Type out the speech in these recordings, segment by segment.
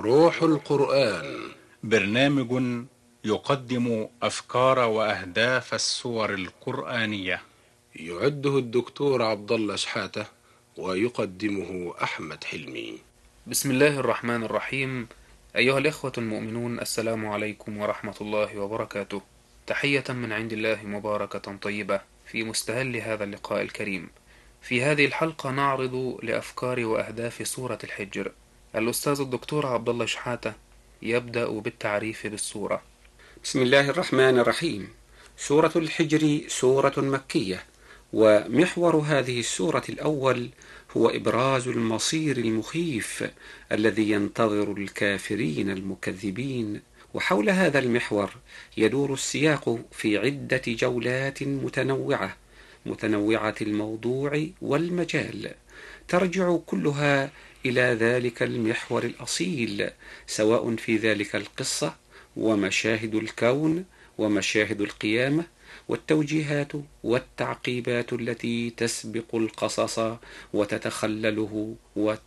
روح القرآن، برنامج يقدم أفكار وأهداف السور القرآنية. يعده الدكتور عبد الله شحاتة ويقدمه أحمد حلمي. بسم الله الرحمن الرحيم. أيها الإخوة المؤمنون، السلام عليكم ورحمة الله وبركاته. تحية من عند الله مباركة طيبة في مستهل هذا اللقاء الكريم. في هذه الحلقة نعرض لأفكار وأهداف سورة الحجر. الأستاذ الدكتور عبد الله شحاتة يبدأ بالتعريف بالسورة. بسم الله الرحمن الرحيم. سورة الحجر سورة مكية، ومحور هذه السورة الأول هو إبراز المصير المخيف الذي ينتظر الكافرين المكذبين، وحول هذا المحور يدور السياق في عدة جولات متنوعة الموضوع والمجال، ترجع كلها إلى ذلك المحور الأصيل، سواء في ذلك القصة ومشاهد الكون ومشاهد القيامة والتوجيهات والتعقيبات التي تسبق القصص وتتخلله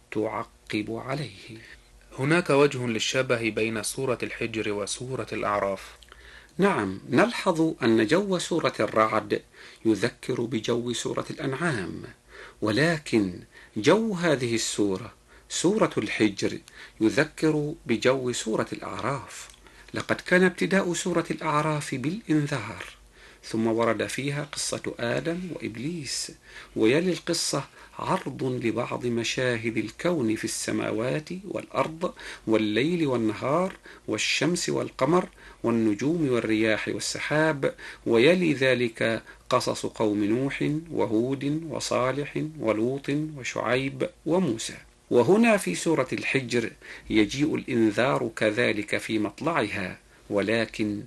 وتعقب عليه. هناك وجه للشبه بين سورة الحجر وسورة الأعراف. نعم، نلحظ أن جو سورة الرعد يذكر بجو سورة الأنعام، ولكن جو هذه السورة سورة الحجر يذكر بجو سورة الأعراف. لقد كان ابتداء سورة الأعراف بالإنذار، ثم ورد فيها قصة آدم وإبليس، ويلي القصة عرض لبعض مشاهد الكون في السماوات والأرض والليل والنهار والشمس والقمر والنجوم والرياح والسحاب، ويلي ذلك قصص قوم نوح وهود وصالح ولوط وشعيب وموسى. وهنا في سورة الحجر يجيء الإنذار كذلك في مطلعها، ولكن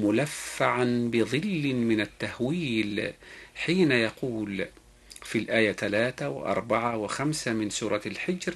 ملفعا بظل من التهويل، حين يقول في الآية 3 و4 و5 من سورة الحجر: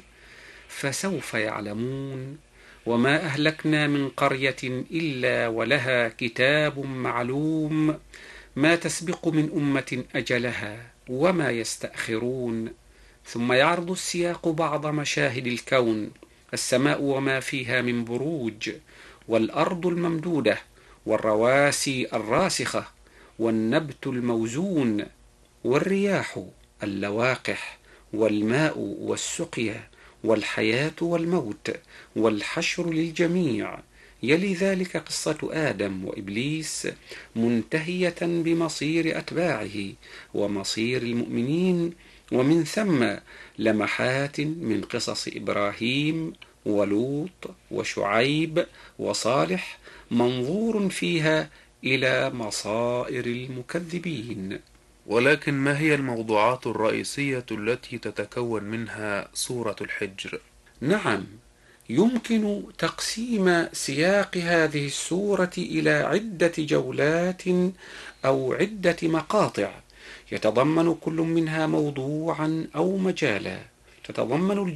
فسوف يعلمون وما أهلكنا من قرية إلا ولها كتاب معلوم ما تسبق من أمة أجلها وما يستأخرون. ثم يعرض السياق بعض مشاهد الكون: السماء وما فيها من بروج، والأرض الممدودة، والرواسي الراسخة، والنبت الموزون، والرياح اللواقح، والماء والسقيا، والحياة والموت، والحشر للجميع. يلي ذلك قصة آدم وإبليس، منتهية بمصير أتباعه ومصير المؤمنين، ومن ثم لمحات من قصص إبراهيم ولوط وشعيب وصالح، منظور فيها إلى مصائر المكذبين. ولكن ما هي الموضوعات الرئيسية التي تتكون منها سورة الحجر؟ نعم، يمكن تقسيم سياق هذه السورة إلى عدة جولات أو عدة مقاطع، يتضمن كل منها موضوعا أو مجالا. تتضمن